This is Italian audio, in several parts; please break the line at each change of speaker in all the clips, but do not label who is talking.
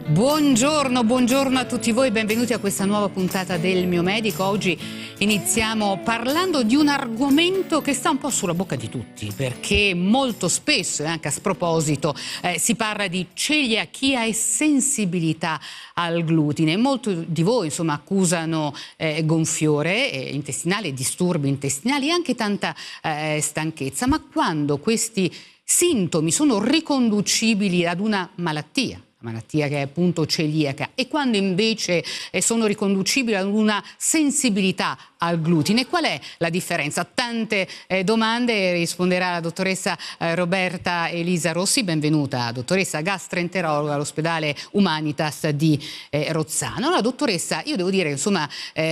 Buongiorno, buongiorno a tutti voi, benvenuti a questa nuova puntata del Mio Medico. Oggi iniziamo parlando di un argomento che sta un po' sulla bocca di tutti, perché molto spesso, e anche a sproposito, si parla di celiachia e sensibilità al glutine. Molti di voi, insomma, accusano gonfiore intestinale, disturbi intestinali e anche tanta stanchezza. Ma quando questi sintomi sono riconducibili ad una malattia che è appunto celiaca, e quando invece sono riconducibili ad una sensibilità al glutine, qual è la differenza? Tante domande, risponderà la dottoressa Roberta Elisa Rossi. Benvenuta, dottoressa, gastroenterologa all'ospedale Humanitas di Rozzano. Allora, dottoressa, io devo dire, insomma,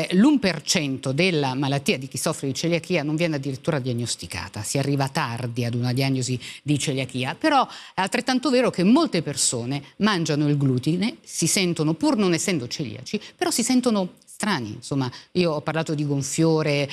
l'1% della malattia di chi soffre di celiachia non viene addirittura diagnosticata, si arriva tardi ad una diagnosi di celiachia, però è altrettanto vero che molte persone mangiano il glutine, si sentono, pur non essendo celiaci, però si sentono strani. Insomma, io ho parlato di gonfiore,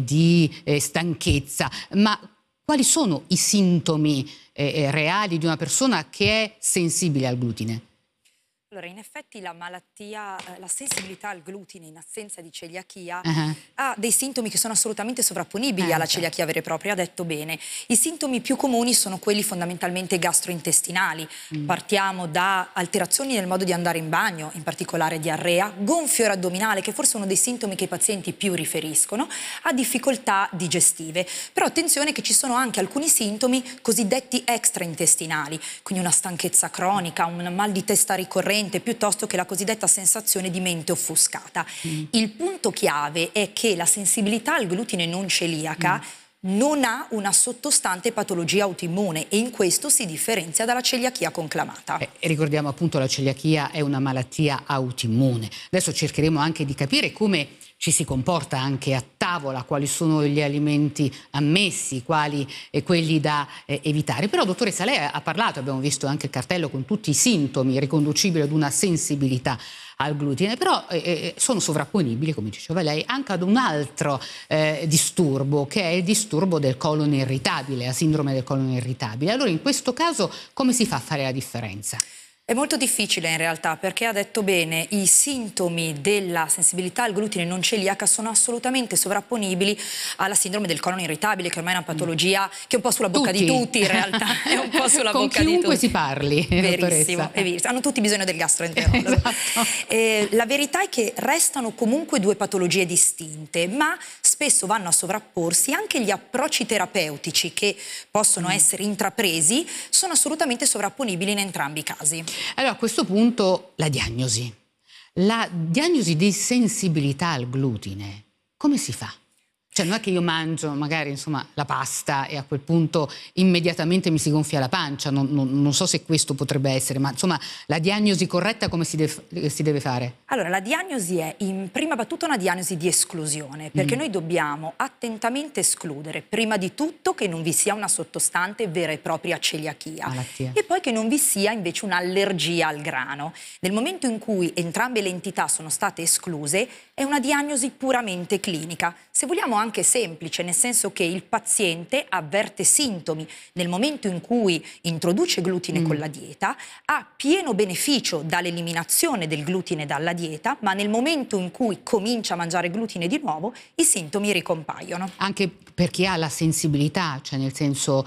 di stanchezza, ma quali sono i sintomi reali di una persona che è sensibile al glutine?
Allora, in effetti la malattia, la sensibilità al glutine in assenza di celiachia ha dei sintomi che sono assolutamente sovrapponibili alla celiachia vera e propria, ha detto bene. I sintomi più comuni sono quelli fondamentalmente gastrointestinali. Partiamo da alterazioni nel modo di andare in bagno, in particolare diarrea, gonfiore addominale, che forse è uno dei sintomi che i pazienti più riferiscono, a difficoltà digestive. Però attenzione che ci sono anche alcuni sintomi cosiddetti extraintestinali, quindi una stanchezza cronica, un mal di testa ricorrente, piuttosto che la cosiddetta sensazione di mente offuscata. Il punto chiave è che la sensibilità al glutine non celiaca non ha una sottostante patologia autoimmune e in questo si differenzia dalla celiachia conclamata.
Ricordiamo appunto la celiachia è una malattia autoimmune. Adesso cercheremo anche di capire come ci si comporta anche a tavola, quali sono gli alimenti ammessi, quali quelli da evitare. Però, dottoressa, lei ha parlato, abbiamo visto anche il cartello con tutti i sintomi riconducibili ad una sensibilità al glutine, però sono sovrapponibili, come diceva lei, anche ad un altro disturbo, che è il disturbo del colon irritabile, la sindrome del colon irritabile. Allora, in questo caso, come si fa a fare la differenza?
È molto difficile in realtà, perché ha detto bene, i sintomi della sensibilità al glutine non celiaca sono assolutamente sovrapponibili alla sindrome del colon irritabile, che ormai è una patologia che è un po' sulla bocca di tutti in realtà, è un po' sulla
con
bocca di tutti.
Con chiunque si parli,
verissimo, è verissimo. Hanno tutti bisogno del gastroenterologo. Esatto. La verità è che restano comunque due patologie distinte, ma spesso vanno a sovrapporsi anche gli approcci terapeutici che possono essere intrapresi, sono assolutamente sovrapponibili in entrambi i casi.
Allora, a questo punto la diagnosi. La diagnosi di sensibilità al glutine, come si fa? Cioè, non è che io mangio magari, insomma, la pasta e a quel punto immediatamente mi si gonfia la pancia, non so se questo potrebbe essere, ma insomma la diagnosi corretta come si deve fare?
Allora, la diagnosi è in prima battuta una diagnosi di esclusione, perché noi dobbiamo attentamente escludere prima di tutto che non vi sia una sottostante vera e propria celiachia e poi che non vi sia invece un'allergia al grano. Nel momento in cui entrambe le entità sono state escluse è una diagnosi puramente clinica, se vogliamo anche semplice, nel senso che il paziente avverte sintomi nel momento in cui introduce glutine con la dieta, ha pieno beneficio dall'eliminazione del glutine dalla dieta, ma nel momento in cui comincia a mangiare glutine di nuovo i sintomi ricompaiono.
Anche per chi ha la sensibilità, cioè nel senso,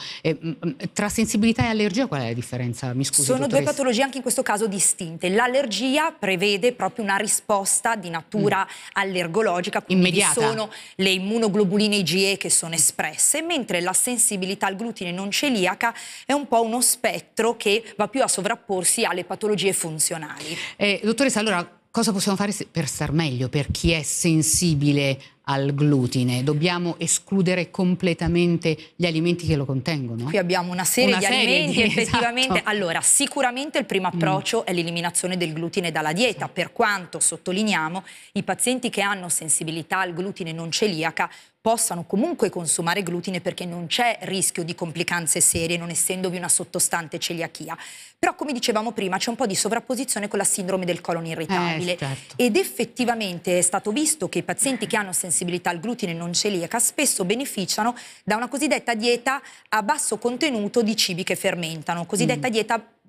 tra sensibilità e allergia qual è la differenza? Mi scusi,
sono
dottoressa.
due patologie anche in questo caso distinte. L'allergia prevede proprio una risposta di natura allergologica, quindi
immediata.
Sono le immunoglobuline IgE che sono espresse, mentre la sensibilità al glutine non celiaca è un po' uno spettro che va più a sovrapporsi alle patologie funzionali.
Dottoressa, allora cosa possiamo fare per star meglio per chi è sensibile al glutine? Dobbiamo escludere completamente gli alimenti che lo contengono?
Qui abbiamo una serie di alimenti, effettivamente.
Esatto.
Allora, sicuramente il primo approccio è l'eliminazione del glutine dalla dieta, per quanto, sottolineiamo, i pazienti che hanno sensibilità al glutine non celiaca possano comunque consumare glutine perché non c'è rischio di complicanze serie non essendovi una sottostante celiachia. Però, come dicevamo prima, c'è un po' di sovrapposizione con la sindrome del colon irritabile ed effettivamente è stato visto che i pazienti che hanno sensibilità al glutine non celiaca spesso beneficiano da una cosiddetta dieta a basso contenuto di cibi che fermentano, cosiddetta dieta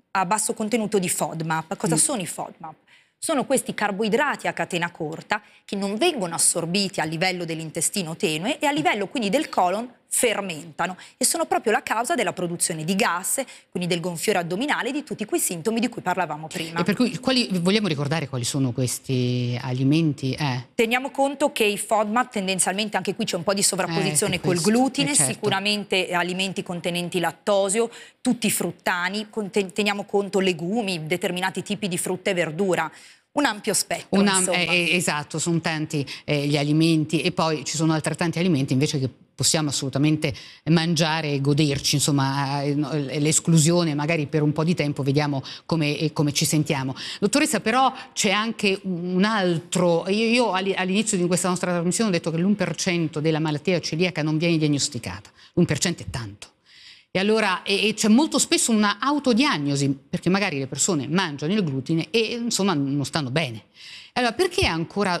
a basso contenuto di FODMAP. Cosa sono i FODMAP? Sono questi carboidrati a catena corta che non vengono assorbiti a livello dell'intestino tenue e a livello quindi del colon fermentano e sono proprio la causa della produzione di gas, quindi del gonfiore addominale e di tutti quei sintomi di cui parlavamo prima.
E per cui vogliamo ricordare quali sono questi alimenti?
Teniamo conto che i FODMAP tendenzialmente anche qui c'è un po' di sovrapposizione col glutine,
certo.
Sicuramente alimenti contenenti lattosio, tutti fruttani, teniamo conto legumi, determinati tipi di frutta e verdura. Un ampio spettro,
esatto, sono tanti gli alimenti e poi ci sono altrettanti alimenti invece che possiamo assolutamente mangiare e goderci, insomma l'esclusione magari per un po' di tempo, vediamo come ci sentiamo. Dottoressa, però c'è anche un altro, io all'inizio di questa nostra trasmissione ho detto che l'1% della malattia celiaca non viene diagnosticata, l'1% è tanto. E allora c'è molto spesso una autodiagnosi, perché magari le persone mangiano il glutine e insomma non stanno bene. Allora perché è ancora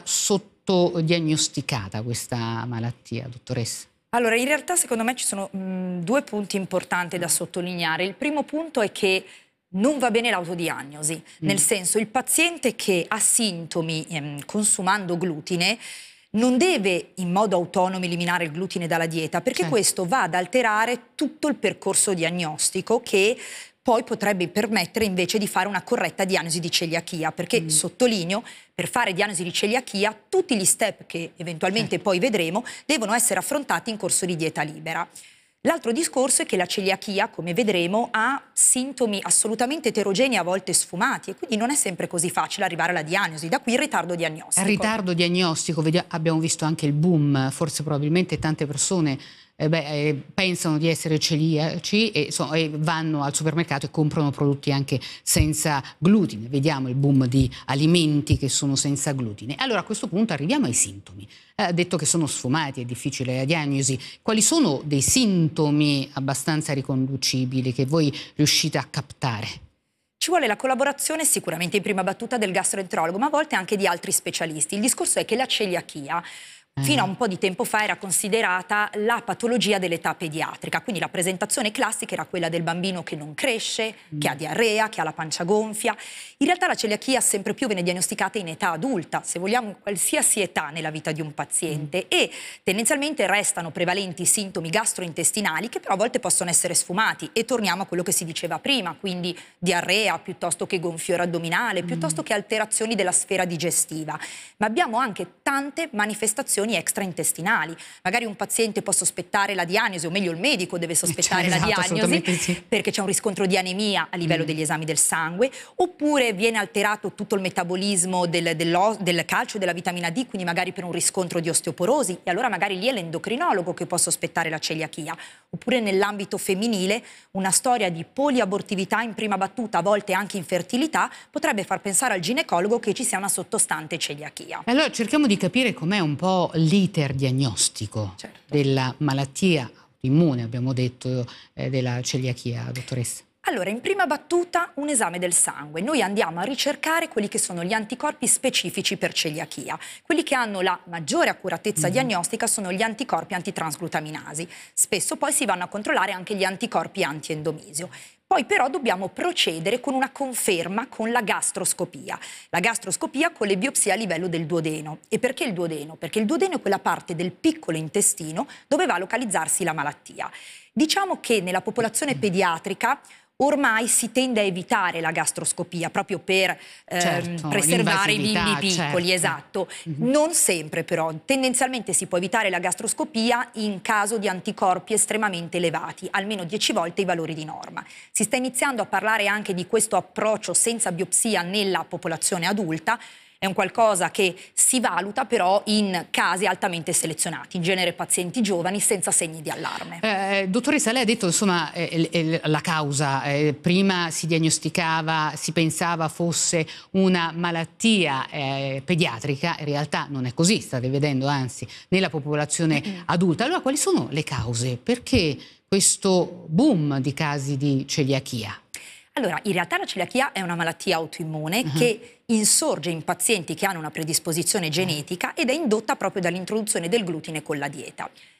sottodiagnosticata questa malattia, dottoressa?
Allora, in realtà secondo me ci sono due punti importanti da sottolineare. Il primo punto è che non va bene l'autodiagnosi, nel senso il paziente che ha sintomi consumando glutine non deve in modo autonomo eliminare il glutine dalla dieta, perché questo va ad alterare tutto il percorso diagnostico che poi potrebbe permettere invece di fare una corretta diagnosi di celiachia, perché sottolineo, per fare diagnosi di celiachia tutti gli step che eventualmente poi vedremo devono essere affrontati in corso di dieta libera. L'altro discorso è che la celiachia, come vedremo, ha sintomi assolutamente eterogenei, a volte sfumati, e quindi non è sempre così facile arrivare alla diagnosi, da qui il ritardo diagnostico.
Il ritardo diagnostico, abbiamo visto anche il boom, forse probabilmente tante persone pensano di essere celiaci e vanno al supermercato e comprano prodotti anche senza glutine. Vediamo il boom di alimenti che sono senza glutine. Allora a questo punto arriviamo ai sintomi. Ha detto che sono sfumati, è difficile la diagnosi. Quali sono dei sintomi abbastanza riconducibili che voi riuscite a captare?
Ci vuole la collaborazione sicuramente in prima battuta del gastroenterologo, ma a volte anche di altri specialisti. Il discorso è che la celiachia fino a un po' di tempo fa era considerata la patologia dell'età pediatrica, quindi la presentazione classica era quella del bambino che non cresce, che ha diarrea, che ha la pancia gonfia. In realtà la celiachia sempre più viene diagnosticata in età adulta, se vogliamo qualsiasi età nella vita di un paziente, e tendenzialmente restano prevalenti sintomi gastrointestinali che però a volte possono essere sfumati, e torniamo a quello che si diceva prima, quindi diarrea piuttosto che gonfiore addominale, piuttosto che alterazioni della sfera digestiva. Ma abbiamo anche tante manifestazioni extraintestinali. Magari un paziente può sospettare la diagnosi, o meglio il medico deve sospettare la diagnosi perché c'è un riscontro di anemia a livello degli esami del sangue, oppure viene alterato tutto il metabolismo del calcio e della vitamina D, quindi magari per un riscontro di osteoporosi, e allora magari lì è l'endocrinologo che può sospettare la celiachia. Oppure nell'ambito femminile una storia di poliabortività in prima battuta, a volte anche infertilità, potrebbe far pensare al ginecologo che ci sia una sottostante celiachia.
Allora cerchiamo di capire com'è un po' l'iter diagnostico della malattia autoimmune, abbiamo detto, della celiachia, dottoressa.
Allora, in prima battuta un esame del sangue. Noi andiamo a ricercare quelli che sono gli anticorpi specifici per celiachia. Quelli che hanno la maggiore accuratezza diagnostica sono gli anticorpi antitransglutaminasi. Spesso poi si vanno a controllare anche gli anticorpi antiendomisio. Poi però dobbiamo procedere con una conferma con la gastroscopia. La gastroscopia con le biopsie a livello del duodeno. E perché il duodeno? Perché il duodeno è quella parte del piccolo intestino dove va a localizzarsi la malattia. Diciamo che nella popolazione pediatrica ormai si tende a evitare la gastroscopia proprio per preservare i bimbi piccoli, esatto. Non sempre però, tendenzialmente si può evitare la gastroscopia in caso di anticorpi estremamente elevati, almeno 10 volte i valori di norma. Si sta iniziando a parlare anche di questo approccio senza biopsia nella popolazione adulta. È un qualcosa che si valuta però in casi altamente selezionati, in genere pazienti giovani senza segni di allarme.
Dottoressa, lei ha detto insomma la causa, prima si diagnosticava, si pensava fosse una malattia pediatrica, in realtà non è così, state vedendo anzi nella popolazione adulta. Allora quali sono le cause? Perché questo boom di casi di celiachia?
Allora, in realtà la celiachia è una malattia autoimmune che insorge in pazienti che hanno una predisposizione genetica ed è indotta proprio dall'introduzione del glutine con la dieta.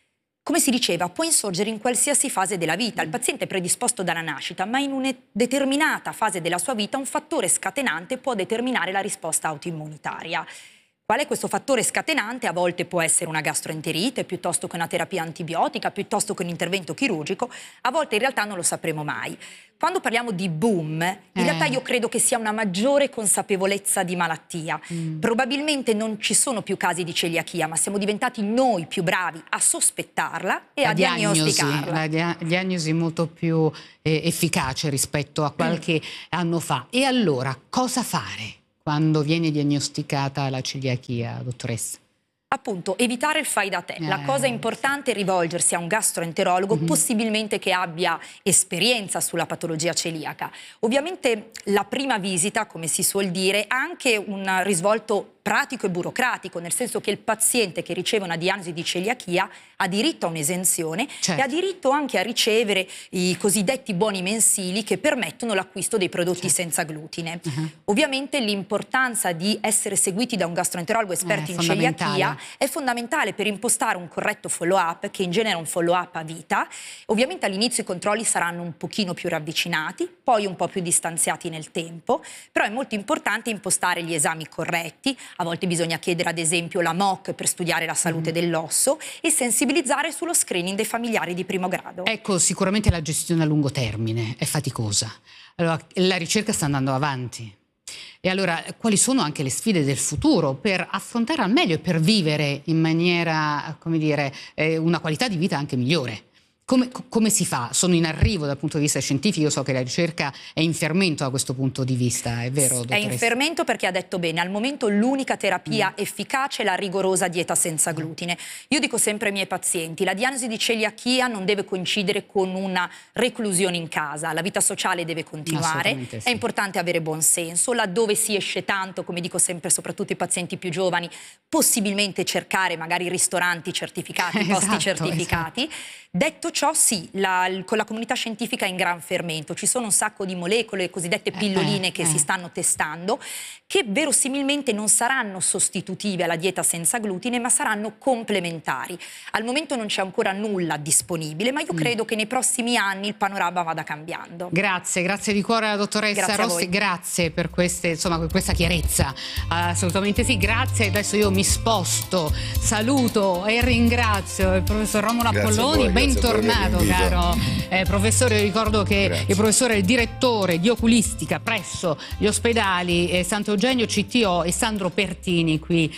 come si diceva, può insorgere in qualsiasi fase della vita. Il paziente è predisposto dalla nascita, ma in una determinata fase della sua vita un fattore scatenante può determinare la risposta autoimmunitaria. Qual è questo fattore scatenante? A volte può essere una gastroenterite, piuttosto che una terapia antibiotica, piuttosto che un intervento chirurgico, a volte in realtà non lo sapremo mai. Quando parliamo di boom, in realtà io credo che sia una maggiore consapevolezza di malattia. Probabilmente non ci sono più casi di celiachia, ma siamo diventati noi più bravi a sospettarla e a diagnosticarla.
La diagnosi molto più efficace rispetto a qualche anno fa. E allora, cosa fare quando viene diagnosticata la celiachia, dottoressa?
Appunto, evitare il fai da te. La cosa importante è rivolgersi a un gastroenterologo, possibilmente che abbia esperienza sulla patologia celiaca. Ovviamente la prima visita, come si suol dire, ha anche un risvolto pratico e burocratico, nel senso che il paziente che riceve una diagnosi di celiachia ha diritto a un'esenzione e ha diritto anche a ricevere i cosiddetti buoni mensili che permettono l'acquisto dei prodotti senza glutine. Ovviamente l'importanza di essere seguiti da un gastroenterologo esperto in celiachia è fondamentale per impostare un corretto follow-up, che in genere è un follow-up a vita. Ovviamente all'inizio i controlli saranno un pochino più ravvicinati, poi un po' più distanziati nel tempo, però è molto importante impostare gli esami corretti. A volte bisogna chiedere ad esempio la MOC per studiare la salute dell'osso e sensibilizzare sullo screening dei familiari di primo grado.
Ecco, sicuramente la gestione a lungo termine è faticosa. Allora, la ricerca sta andando avanti. E allora, quali sono anche le sfide del futuro per affrontare al meglio e per vivere in maniera, come dire, una qualità di vita anche migliore? Come si fa? Sono in arrivo dal punto di vista scientifico, io so che la ricerca è in fermento da questo punto di vista, è vero, dottoressa?
È in fermento perché ha detto bene, al momento l'unica terapia efficace è la rigorosa dieta senza glutine. Io dico sempre ai miei pazienti, la diagnosi di celiachia non deve coincidere con una reclusione in casa, la vita sociale deve continuare, è importante avere buon senso, laddove si esce tanto, come dico sempre soprattutto ai pazienti più giovani, possibilmente cercare magari ristoranti certificati, posti certificati. Detto ciò, sì, con la comunità scientifica è in gran fermento, ci sono un sacco di molecole, cosiddette pilloline che si stanno testando, che verosimilmente non saranno sostitutive alla dieta senza glutine, ma saranno complementari. Al momento non c'è ancora nulla disponibile, ma io credo che nei prossimi anni il panorama vada cambiando.
Grazie di cuore alla dottoressa Rossi, grazie per questa chiarezza, assolutamente sì, grazie. Adesso io mi sposto, saluto e ringrazio il professor Romolo Apolloni, bentornato caro professore. Ricordo che il professore è il direttore di oculistica presso gli ospedali Sant'Eugenio CTO e Sandro Pertini qui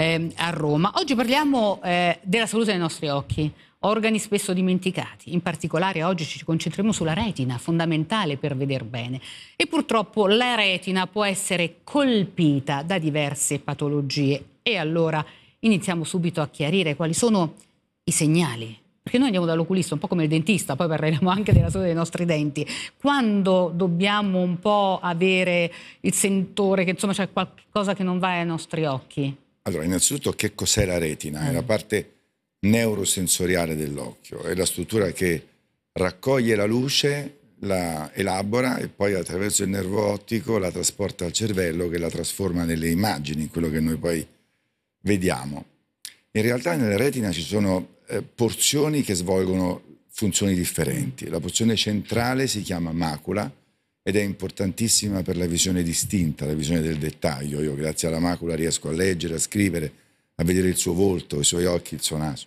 a Roma. Oggi parliamo della salute dei nostri occhi, organi spesso dimenticati. In particolare oggi ci concentriamo sulla retina, fondamentale per veder bene. E purtroppo la retina può essere colpita da diverse patologie. E allora iniziamo subito a chiarire quali sono i segnali. Perché noi andiamo dall'oculista un po' come il dentista, poi parleremo anche della salute dei nostri denti. Quando dobbiamo un po' avere il sentore che insomma c'è qualcosa che non va ai nostri occhi?
Allora, innanzitutto che cos'è la retina? È la parte neurosensoriale dell'occhio, è la struttura che raccoglie la luce, la elabora e poi attraverso il nervo ottico la trasporta al cervello, che la trasforma nelle immagini, in quello che noi poi vediamo. In realtà nella retina ci sono porzioni che svolgono funzioni differenti. La porzione centrale si chiama macula ed è importantissima per la visione distinta, la visione del dettaglio. Io grazie alla macula riesco a leggere, a scrivere, a vedere il suo volto, i suoi occhi, il suo naso.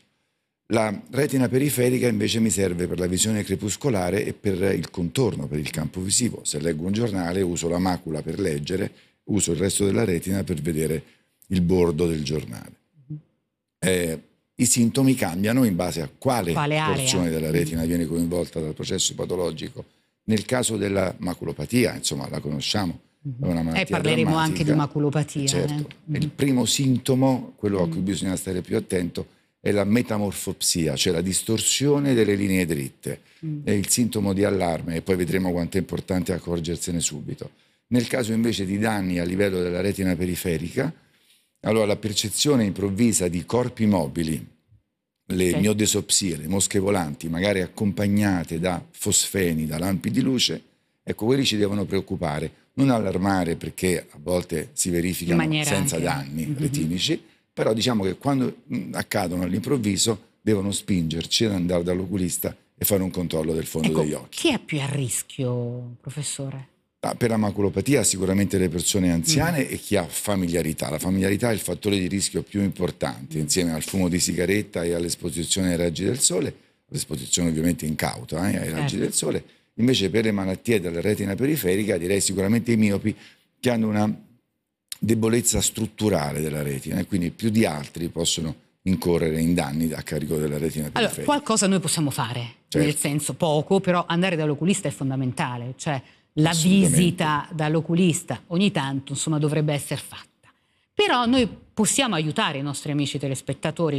La retina periferica invece mi serve per la visione crepuscolare e per il contorno, per il campo visivo. Se leggo un giornale uso la macula per leggere, uso il resto della retina per vedere il bordo del giornale. I sintomi cambiano in base a quale porzione della retina viene coinvolta dal processo patologico. Nel caso della maculopatia, insomma, la conosciamo, è una malattia
parleremo
drammatica.
Anche di maculopatia.
Certo. Il primo sintomo, quello a cui bisogna stare più attento, è la metamorfopsia, cioè la distorsione delle linee dritte. È il sintomo di allarme e poi vedremo quanto è importante accorgersene subito. Nel caso invece di danni a livello della retina periferica, allora la percezione improvvisa di corpi mobili, le miodesopsie, le mosche volanti, magari accompagnate da fosfeni, da lampi di luce, ecco, quelli ci devono preoccupare, non allarmare perché a volte si verificano senza danni retinici, però diciamo che quando accadono all'improvviso devono spingerci ad andare dall'oculista e fare un controllo del fondo degli occhi.
Chi è più a rischio, professore?
Per la maculopatia sicuramente le persone anziane e chi ha familiarità. La familiarità è il fattore di rischio più importante, insieme al fumo di sigaretta e all'esposizione ai raggi del sole, l'esposizione ovviamente incauta ai raggi del sole. Invece per le malattie della retina periferica direi sicuramente i miopi che hanno una debolezza strutturale della retina e quindi più di altri possono incorrere in danni a carico della retina periferica.
Allora, qualcosa noi possiamo fare, nel senso poco, però andare dall'oculista è fondamentale, cioè la visita dall'oculista ogni tanto insomma dovrebbe essere fatta. Però noi possiamo aiutare i nostri amici telespettatori